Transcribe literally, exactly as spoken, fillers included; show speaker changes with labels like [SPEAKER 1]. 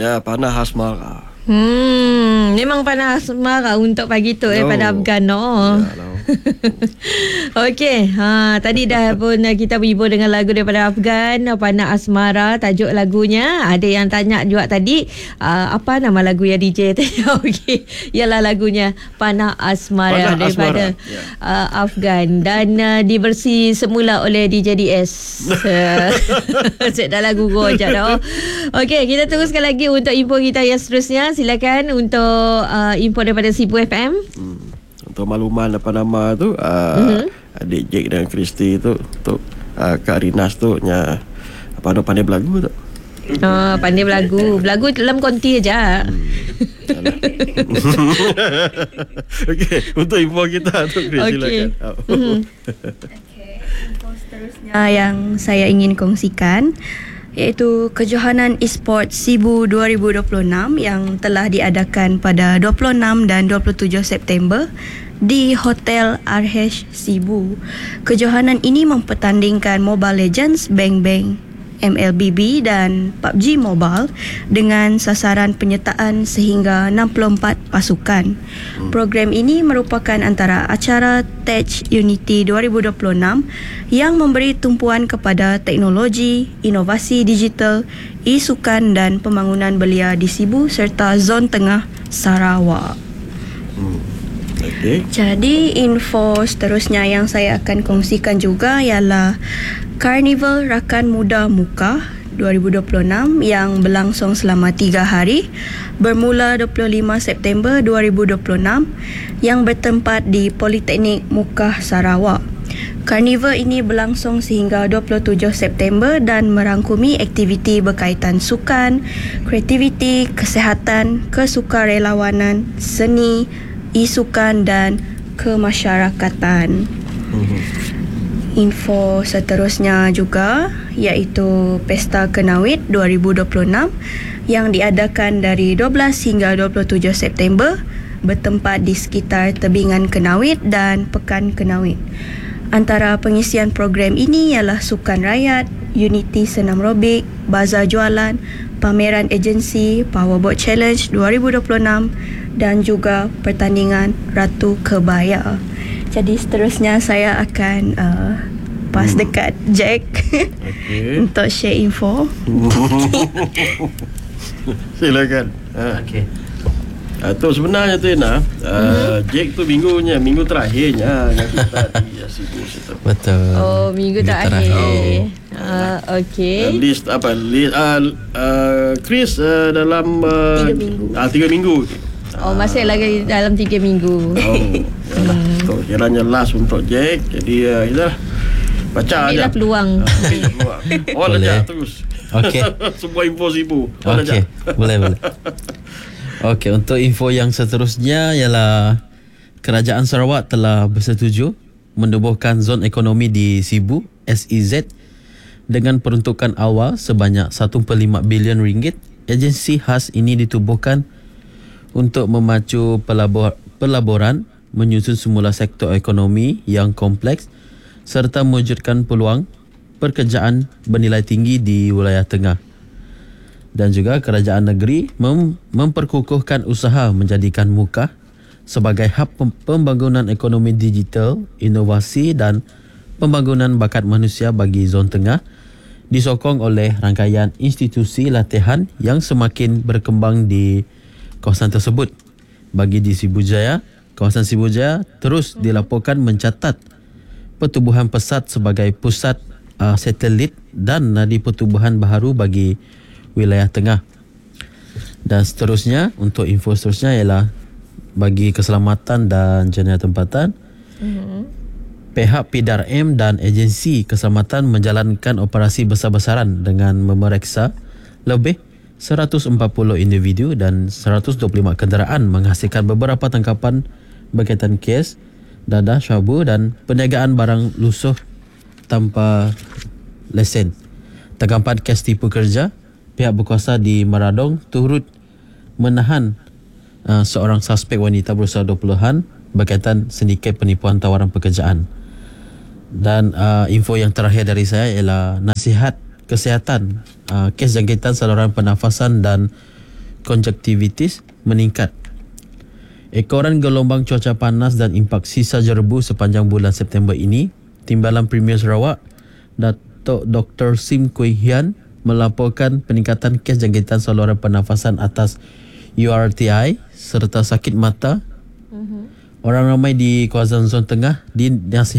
[SPEAKER 1] Ya, panah asmara.
[SPEAKER 2] Hmm, memang panas marah untuk pagi tu eh
[SPEAKER 1] No.
[SPEAKER 2] pada Afgan no.
[SPEAKER 1] Ya, no.
[SPEAKER 2] Okey, ha tadi dah pun kita berhibur dengan lagu daripada Afgan, Panah Asmara tajuk lagunya. Ada yang tanya juga tadi uh, apa nama lagu yang D J tadi. Okey, ialah lagunya Panah Asmara
[SPEAKER 1] Panah
[SPEAKER 2] daripada
[SPEAKER 1] Asmara. Ya.
[SPEAKER 2] uh, Afgan dan uh, diversi semula oleh D J D S. Saya dah lagu go je dah. Okey, kita teruskan lagi untuk info kita yang seterusnya. Silakan untuk uh, info daripada Sibu F M.
[SPEAKER 1] Hmm. Untuk makluman apa nama tu, uh, mm-hmm. adik Jake dan Kristi tu, tu uh, Kak Rinas tu nya apa ada pandai berlagu tu.
[SPEAKER 2] Oh, pandai berlagu. Berlagu dalam konti aja. Hmm.
[SPEAKER 1] Okey, untuk info kita tu Kristi
[SPEAKER 2] okay.
[SPEAKER 1] silakan. Oh.
[SPEAKER 2] Mm-hmm.
[SPEAKER 3] Okay, info seterusnya yang saya ingin kongsikan iaitu kejohanan e-sport Sibu dua ribu dua puluh enam yang telah diadakan pada dua puluh enam dan dua puluh tujuh September di Hotel R H Sibu. Kejohanan ini mempertandingkan Mobile Legends, Bang Bang, M L B B dan P U B G Mobile dengan sasaran penyertaan sehingga enam puluh empat pasukan. Program ini merupakan antara acara Tech Unity dua ribu dua puluh enam yang memberi tumpuan kepada teknologi, inovasi digital, e-sukan dan pembangunan belia di Sibu serta Zon Tengah Sarawak.
[SPEAKER 1] Hmm. Okay.
[SPEAKER 3] Jadi info seterusnya yang saya akan kongsikan juga ialah Karnival Rakan Muda Muka dua ribu dua puluh enam yang berlangsung selama tiga hari bermula dua puluh lima September dua ribu dua puluh enam yang bertempat di Politeknik Mukah Sarawak. Karnival ini berlangsung sehingga dua puluh tujuh September dan merangkumi aktiviti berkaitan sukan, kreativiti, kesihatan, kesukarelawanan, seni, e-sukan dan kemasyarakatan. Mm-hmm. Info seterusnya juga iaitu Pesta Kenawit dua ribu dua puluh enam yang diadakan dari dua belas hingga dua puluh tujuh September bertempat di sekitar tebingan Kenawit dan Pekan Kenawit. Antara pengisian program ini ialah sukan rakyat, unity senam robik, bazar jualan, pameran agensi, Powerboat Challenge dua ribu dua puluh enam dan juga pertandingan Ratu Kebaya. Jadi seterusnya saya akan uh, pas hmm. dekat Jack okay. untuk share info.
[SPEAKER 1] Silakan. Ha.
[SPEAKER 4] Okey.
[SPEAKER 1] Uh, tu sebenarnya tu Ina, uh, mm-hmm. Jack tu minggunya, minggu terakhirnya yang kita di Sibu situ.
[SPEAKER 4] Betul.
[SPEAKER 2] Oh, minggu terakhir.
[SPEAKER 1] Oh.
[SPEAKER 2] Uh, okey.
[SPEAKER 1] Uh, list apa? List uh, uh, Chris uh, dalam uh,
[SPEAKER 3] tiga minggu.
[SPEAKER 1] Ah uh, tiga minggu.
[SPEAKER 2] Oh, masih lagi dalam tiga minggu.
[SPEAKER 1] Oh, yalah. Hmm. So, kiranya last untuk Jack. Jadi uh, itulah. Baca
[SPEAKER 2] ambil
[SPEAKER 1] aja.
[SPEAKER 2] Ambillah peluang.
[SPEAKER 1] Ambil peluang. Oh, aja terus.
[SPEAKER 4] Okey.
[SPEAKER 1] Semua info Sibu.
[SPEAKER 4] Okey. Boleh, boleh. Okey, untuk info yang seterusnya ialah Kerajaan Sarawak telah bersetuju menubuhkan zon ekonomi di Sibu S E Z dengan peruntukan awal sebanyak satu perpuluhan lima bilion ringgit. Agensi khas ini ditubuhkan untuk memacu pelabur, pelaburan, menyusun semula sektor ekonomi yang kompleks serta mewujudkan peluang pekerjaan bernilai tinggi di wilayah tengah. Dan juga kerajaan negeri mem- memperkukuhkan usaha menjadikan Mukah sebagai hub pem- pembangunan ekonomi digital, inovasi dan pembangunan bakat manusia bagi zon tengah, disokong oleh rangkaian institusi latihan yang semakin berkembang di kawasan tersebut. Bagi di Sibu Jaya, kawasan Sibu Jaya terus dilaporkan mencatat pertubuhan pesat sebagai pusat uh, satelit dan nadi pertubuhan baharu bagi wilayah tengah. Dan seterusnya, untuk info seterusnya ialah bagi keselamatan dan jenayah tempatan, mm-hmm. pihak P D R M dan agensi keselamatan menjalankan operasi besar-besaran dengan memeriksa lebih seratus empat puluh individu dan seratus dua puluh lima kenderaan, menghasilkan beberapa tangkapan berkaitan kes dadah, syabu dan perniagaan barang lusuh tanpa lesen. Tangkapan kes tipu kerja, pihak berkuasa di Maradong turut menahan uh, seorang suspek wanita berusia dua puluhan berkaitan sindiket penipuan tawaran pekerjaan. Dan uh, info yang terakhir dari saya ialah nasihat kesihatan, uh, kes jangkitan saluran pernafasan dan konjaktivitis meningkat. Ekoran gelombang cuaca panas dan impak sisa jerbu sepanjang bulan September ini, Timbalan Premier Sarawak Datuk Doktor Sim Kui Hian melaporkan peningkatan kes jangkitan saluran pernafasan atas U R T I serta sakit mata. Uh-huh. Orang ramai di kawasan zon tengah dinasihat